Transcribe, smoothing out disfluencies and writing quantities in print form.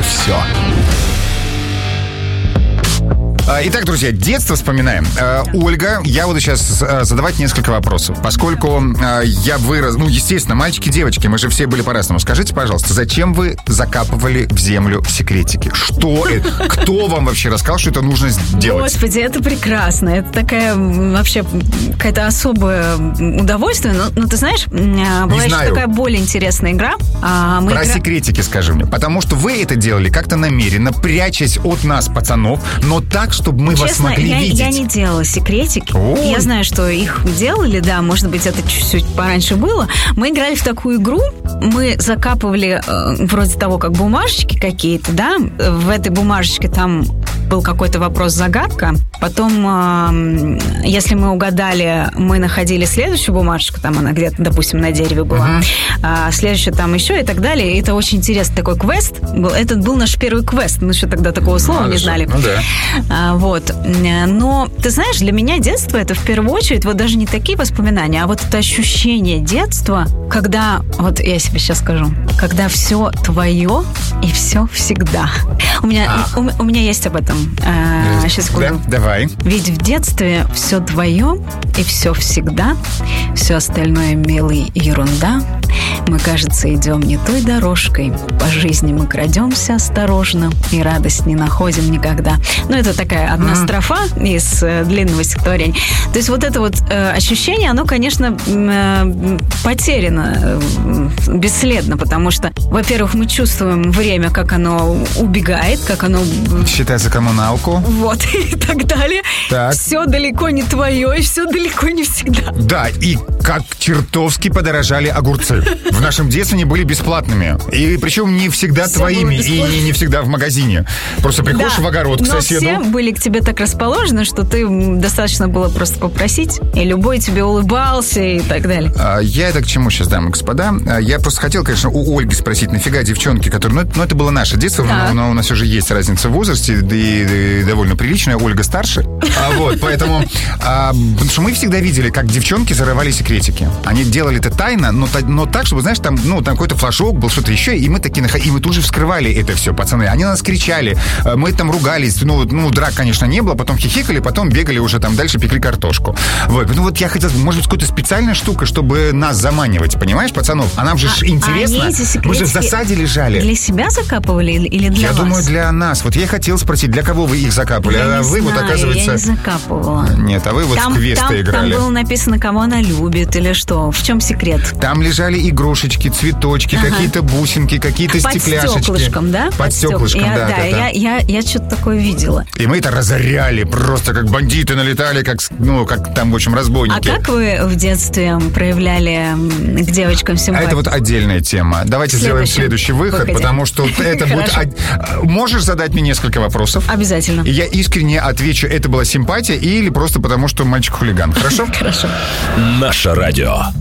уже все. Итак, друзья, детство вспоминаем. Ольга, я буду сейчас задавать несколько вопросов. Поскольку я вырос... Ну, естественно, мальчики, девочки, мы же все были по-разному. Скажите, пожалуйста, зачем вы закапывали в землю секретики? Что это? Кто вам вообще рассказал, что это нужно сделать? Господи, это прекрасно. Это такая вообще какая-то особое удовольствие. Но ты знаешь, была еще такая более интересная игра. Про секретики скажи мне. Потому что вы это делали как-то намеренно, прячась от нас, пацанов, но так, чтобы мы вас могли видеть. Я не делала секретики. Ой. Я знаю, что их делали, да, может быть, это чуть-чуть пораньше было. Мы играли в такую игру, мы закапывали вроде того, как бумажечки какие-то, да, в этой бумажечке там был какой-то вопрос-загадка. Потом, если мы угадали, мы находили следующую бумажечку, там она где-то, допустим, на дереве была, следующую там еще и так далее. Это очень интересный такой квест. Это был наш первый квест. Мы еще тогда такого слова не знали. Ну да. Вот. Но, ты знаешь, для меня детство — это в первую очередь вот даже не такие воспоминания, а вот это ощущение детства, когда, вот я себе сейчас скажу, когда все твое и все всегда. У меня есть об этом. Сейчас секунду. Да, давай. Ведь в детстве все твое и все всегда, все остальное милый ерунда. Мы, кажется, идем не той дорожкой. По жизни мы крадемся осторожно и радость не находим никогда. Ну, это такая одна строфа из длинного стихотворения. То есть вот это вот ощущение, оно, конечно, потеряно бесследно, потому что, во-первых, мы чувствуем время, как оно убегает, как оно... Считается коммуналку. Вот, и так далее. Так. Все далеко не твое, и все далеко не всегда. Да, и как чертовски подорожали огурцы. В нашем детстве они были бесплатными. И причем не всегда все твоими, и не всегда в магазине. Просто приходишь в огород к соседу. Но все были к тебе так расположены, что ты достаточно было просто попросить, и любой тебе улыбался и так далее. Я это к чему сейчас, дамы и господа? Я просто хотел, конечно, у Ольги спросить, нафига девчонки, которые... Ну, это было наше детство, но у нас уже есть разница в возрасте, и довольно приличная. Ольга старше. Вот, поэтому... Потому что мы всегда видели, как девчонки зарывали секретики. Они делали это тайно, но так, чтобы, знаешь, там какой-то флажок был, что-то еще, и мы такие... И мы тут же вскрывали это все, пацаны. Они на нас кричали, мы там ругались, драк, конечно, не было, потом хихикали, потом бегали уже там дальше, пекли картошку. Вот, вот я хотел, может быть, какая-то специальная штука, чтобы нас заманивать, понимаешь, пацанов? А нам же интересно. Мы же в засаде лежали. Для себя закапывали или для вас? Я думаю, для нас. Вот я хотел спросить, для кого вы их закапывали? Я вы, вот, оказывается... Я не закапывала. Нет, а вы вот в квесты играли. Там было написано, кого она любит или что. В чем секрет? Там лежали игрушечки, цветочки, какие-то бусинки, какие-то стекляшечки. Под стеклышком, да? Под стеклышком, да. Я что-то такое видела. И мы это разоряли, просто как бандиты налетали, как там, в общем, разбойники. А как вы в детстве проявляли к девочкам симпатию? Это вот отдельная тема. Давайте сделаем следующий выход, потому что это будет... Можешь задать мне несколько вопросов? Обязательно. И я искренне отвечу, это была симпатия или просто потому, что мальчик-хулиган. Хорошо? Хорошо. Наше радио.